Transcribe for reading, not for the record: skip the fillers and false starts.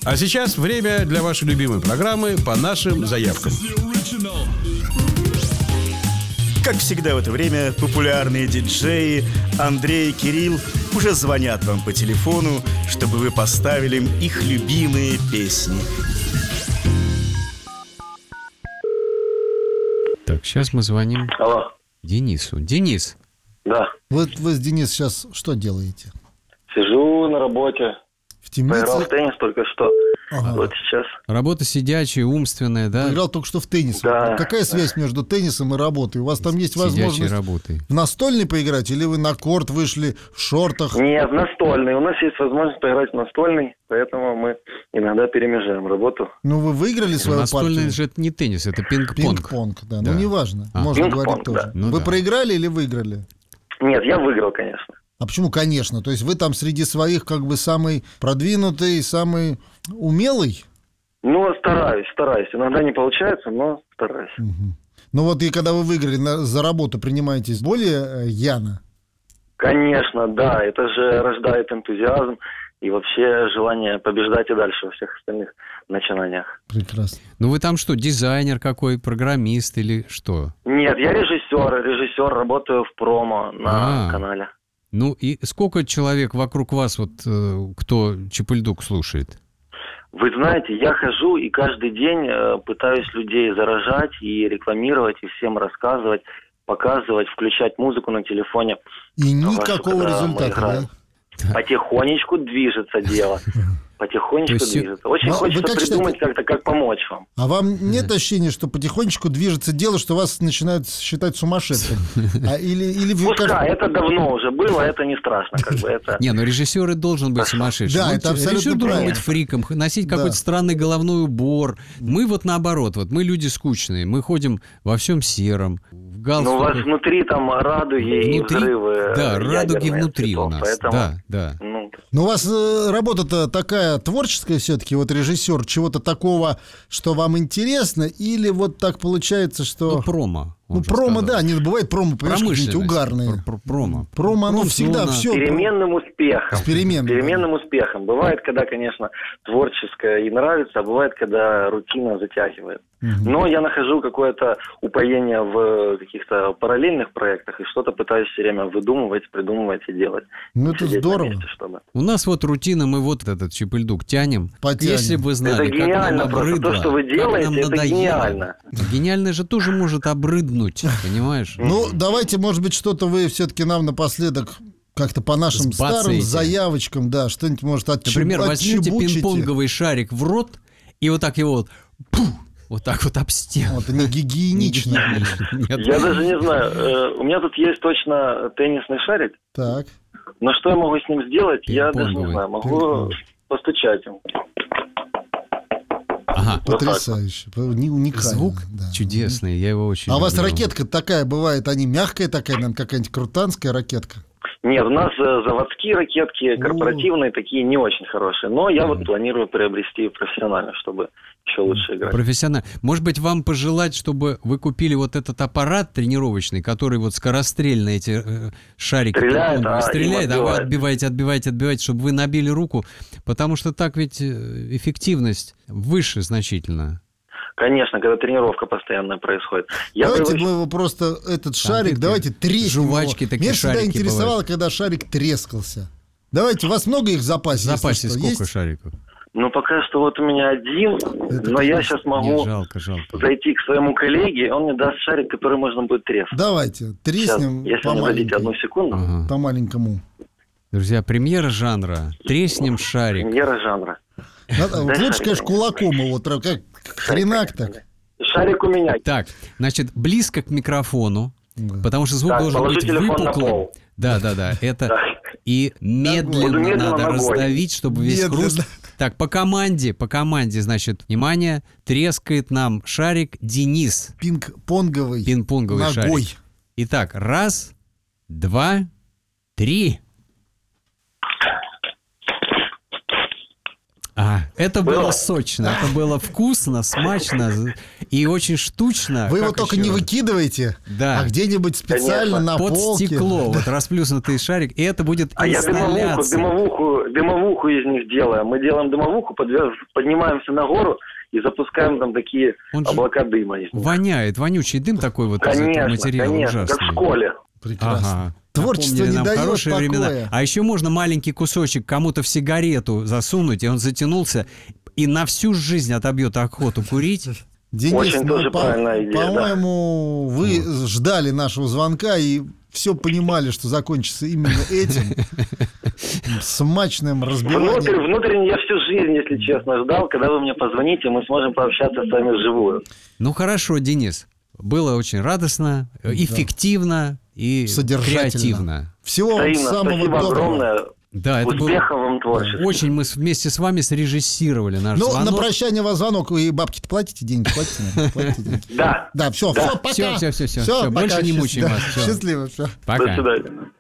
А сейчас время для вашей любимой программы «По нашим заявкам». Как всегда в это время популярные диджеи Андрей и Кирилл уже звонят вам по телефону, чтобы вы поставили им их любимые песни. Так, сейчас мы звоним Алло. Денису. Денис. Да. Вы с Денис сейчас что делаете? Сижу на работе. В темнице? Поиграл в теннис только что. Ага. Вот сейчас. Работа сидячая, умственная, да? Играл только что в теннис. Да. Какая связь между теннисом и работой? У вас там есть Сидячей возможность работой. в настольный поиграть, или вы на корт вышли в шортах? Нет, настольный. У нас есть возможность поиграть в настольный, поэтому мы иногда перемежаем работу. Ну, вы выиграли свою Настольный партию? же это не теннис, это пинг-понг. Пинг-понг, да. Да. Ну, неважно. А. Можно Пинг-понг, говорить тоже. да. Ну вы да. проиграли или выиграли? Нет, я выиграл, конечно. А почему, конечно? То есть вы там среди своих как бы самый продвинутый, самый умелый? Ну, стараюсь. Иногда не получается, но стараюсь. Ну вот и когда вы выиграли за работу, принимаетесь более яно? Конечно, да. Это же рождает энтузиазм и вообще желание побеждать и дальше во всех остальных начинаниях. Прекрасно. Ну вы там что, дизайнер какой, программист или что? Нет, я режиссер, работаю в промо на канале. Ну и сколько человек вокруг вас, вот кто Чипыльдук слушает? Вы знаете, я хожу и каждый день пытаюсь людей заражать и рекламировать, и всем рассказывать, показывать, включать музыку на телефоне. И никакого когда мы результата, играем. да? Потихонечку движется дело. Потихонечку То есть, движется. Очень ну, хочется вы как придумать считаете? как-то, как помочь вам. А вам нет ощущения, что потихонечку движется дело, что вас начинают считать сумасшедшим? Или вы Пускай, это давно уже было, это не страшно. Как бы это... Не, ну режиссер и должен быть сумасшедшим. Да, это абсолютно Режиссер должен правильно. быть фриком, носить Да. какой-то странный головной убор. Мы вот наоборот, вот мы люди скучные, мы ходим во всем сером, в Ну, у галстуках. вас внутри там радуги и взрывы. Да, радуги ядерные внутри у цветов, нас. Поэтому, Да. Но у вас работа-то такая творческая все-таки, вот режиссер, чего-то такого, что вам интересно, или вот так получается, что... Ну, промо. он Ну, же промо, сказал. да, не бывает промо, понимаешь, какие-нибудь Промышленность. угарные. Промо. Промо, оно Промзона. всегда все... С переменным успехом. С переменным, успехом. Бывает, когда, конечно, творческое и нравится, а бывает, когда рутина затягивает. Но я нахожу какое-то упоение в каких-то параллельных проектах и что-то пытаюсь все время выдумывать, придумывать и делать. Ну, это Сидеть на здорово. месте, чтобы... У нас вот рутина, мы вот этот Чипыльдук тянем. Потянем. Если бы вы знали, Это гениально как нам просто. обрыдло, То, что вы как делаете, нам это надоело. гениально. Гениально же тоже может обрыднуть, понимаешь? Ну, давайте, может быть, что-то вы все-таки нам напоследок как-то по нашим старым Сбацаете. заявочкам, да, что-нибудь, может, Например, возьмите отчебучите. пинг-понговый шарик в рот и вот так его вот так вот об стену. Вот, не гигиенично. Нет. Я даже не знаю. У меня тут есть точно теннисный шарик, Так. но что я могу с ним сделать, я даже не Пинг-понговый. знаю. Могу постучать им. Ага. Потрясающе. Уникально. Звук да. чудесный, я его очень А у вас люблю. ракетка такая бывает, они мягкая такая, наверное, какая-нибудь крутанская ракетка? Нет, у нас заводские ракетки, корпоративные, такие не очень хорошие. Но я вот планирую приобрести профессионально, чтобы еще лучше играть. Профессионально. Может быть, вам пожелать, чтобы вы купили вот этот аппарат тренировочный, который вот скорострельно эти шарики Стреляет, пинг-понговые стреляет, им а вы отбивает. отбиваете, чтобы вы набили руку, потому что так ведь эффективность выше значительно. Конечно, когда тренировка постоянная происходит. Я Давайте привык- мы его просто, этот шарик, эти давайте треснем жвачки его. такие Меня всегда шарики интересовало, бывают. когда шарик трескался. Давайте, у вас много их в В запасе? если запасе что, сколько есть? шариков? Ну, пока что вот у меня один, но я сейчас могу Нет, жалко. зайти к своему коллеге, он мне даст шарик, который можно будет треснуть. Давайте, Сейчас, треснем если по не дадите одну маленькому. секунду. Ага. По маленькому. Друзья, премьера жанра. Треснем шарик. Премьера жанра. Вот Дай лучше, шарик конечно, мне. кулаком его, как хренак так. Шарик у меня. Так, значит, близко к микрофону, потому что звук Так, должен положи быть телефон на выпуклым. пол. Да, это. Так. И Буду медленно медленно надо ногой. раздавить, чтобы весь Медленно. хруст... Так, по команде, значит, внимание, трескает нам шарик Денис. Пинг-понговый. Пинг-понговый ногой. шарик. Итак, 1, 2, 3. Это было сочно, это было вкусно, смачно. И очень штучно. Вы его как только еще? не выкидываете, Да. а где-нибудь специально Конечно. на Под полке. стекло, вот расплюснутый шарик, и это будет А я инсталляция. дымовуху из них делаем. Мы делаем дымовуху, поднимаемся на гору и запускаем там такие Он же облака дыма. из них. Воняет, вонючий дым такой вот из этого Конечно, материала конечно, ужасный. как в школе. Прекрасно. Ага. Творчество Напомнили не нам дает хорошие покоя. времена. А еще можно маленький кусочек кому-то в сигарету засунуть, и он затянулся, и на всю жизнь отобьет охоту курить. Денис, Очень тоже правильная идея, по-моему, вы ждали нашего звонка и все понимали, что закончится именно этим смачным разбиванием. Внутренне я всю жизнь, если честно, ждал, когда вы мне позвоните, мы сможем пообщаться с вами вживую. Ну хорошо, Денис, было очень радостно, эффективно и Содержательно. креативно. Всего вам Взаимно. самого Спасибо доброго. огромное. Да, это было Успехов вам творчестве. очень, мы вместе с вами срежиссировали наш Ну, звонок. на прощание вас звонок. Вы бабки-то платите, деньги платите? наверное? Платите деньги. Да. Да, все, Да. пока. Всё, Всё, больше не мучаем да, вас, всё. Счастливо, все. Пока. До свидания.